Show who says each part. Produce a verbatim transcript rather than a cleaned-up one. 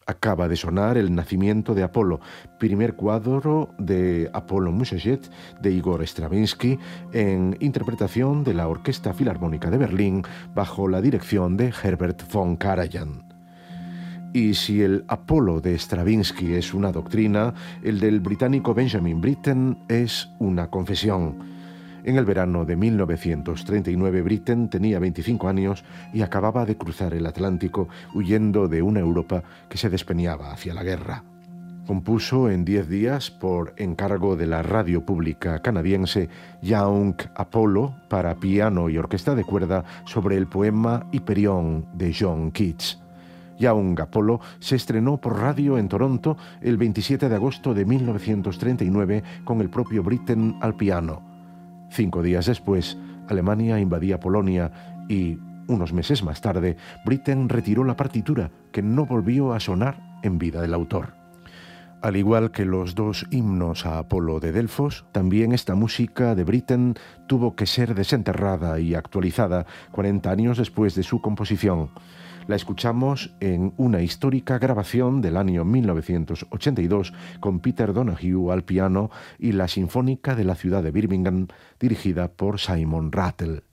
Speaker 1: Acaba de sonar El nacimiento de Apolo, primer cuadro de Apolo Musajet de Igor Stravinsky en interpretación de la Orquesta Filarmónica de Berlín bajo la dirección de Herbert von Karajan. Y si el Apolo de Stravinsky es una doctrina, el del británico Benjamin Britten es una confesión. En el verano de mil novecientos treinta y nueve, Britten tenía veinticinco años y acababa de cruzar el Atlántico huyendo de una Europa que se despeñaba hacia la guerra. Compuso en diez días, por encargo de la radio pública canadiense, Young Apollo para piano y orquesta de cuerda sobre el poema Hyperion de John Keats. Young Apollo se estrenó por radio en Toronto el veintisiete de agosto de mil novecientos treinta y nueve con el propio Britten al piano. Cinco días después, Alemania invadía Polonia y, unos meses más tarde, Britten retiró la partitura, que no volvió a sonar en vida del autor. Al igual que los dos himnos a Apolo de Delfos, también esta música de Britten tuvo que ser desenterrada y actualizada cuarenta años después de su composición. La escuchamos en una histórica grabación del año mil novecientos ochenta y dos con Peter Donahue al piano y la Sinfónica de la ciudad de Birmingham dirigida por Simon Rattle.